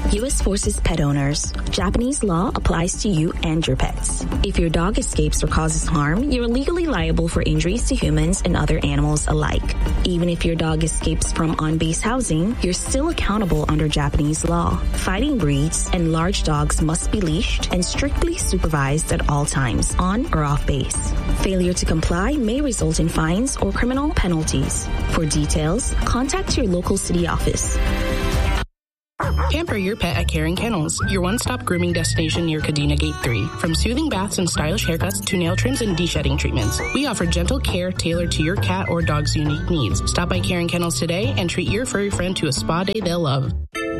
U.S. Forces pet owners. Japanese law applies to you and your pets. If your dog escapes or causes harm, you're legally liable for injuries to humans and other animals alike. Even if your dog escapes from on-base housing, you're still accountable under Japanese law. Fighting breeds and large dogs must be leashed and strictly supervised at all times, on or off base. Failure to comply may result in fines or criminal penalties. For details, contact your local city office. Pamper your pet at Caring Kennels, your one-stop grooming destination near Kadena Gate 3. From soothing baths and stylish haircuts to nail trims and de-shedding treatments, we offer gentle care tailored to your cat or dog's unique needs. Stop by Caring Kennels today and treat your furry friend to a spa day they'll love.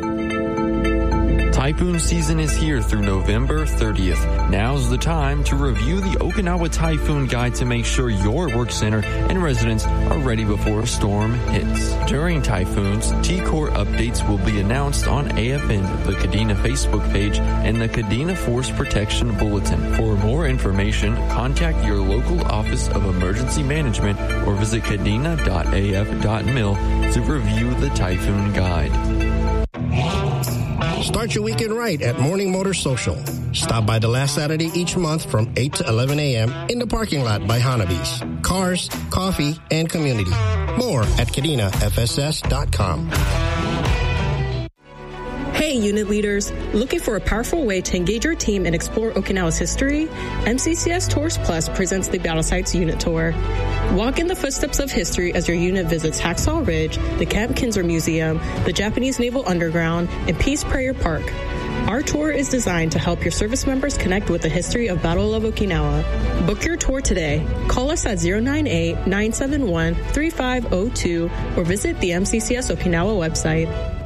Typhoon season is here through November 30th. Now's the time to review the Okinawa Typhoon Guide to make sure your work center and residents are ready before a storm hits. During typhoons, T-Core updates will be announced on AFN, the Kadena Facebook page, and the Kadena Force Protection Bulletin. For more information, contact your local Office of Emergency Management or visit kadena.af.mil to review the Typhoon Guide. Start your weekend right at Morning Motor Social. Stop by the last Saturday each month from 8 to 11 a.m. in the parking lot by Hanabi's. Cars, coffee, and community. More at KadenaFSS.com. Hey, unit leaders. Looking for a powerful way to engage your team and explore Okinawa's history? MCCS Tours Plus presents the Battle Sites Unit Tour. Walk in the footsteps of history as your unit visits Hacksaw Ridge, the Camp Kinser Museum, the Japanese Naval Underground, and Peace Prayer Park. Our tour is designed to help your service members connect with the history of Battle of Okinawa. Book your tour today. Call us at 098-971-3502 or visit the MCCS Okinawa website.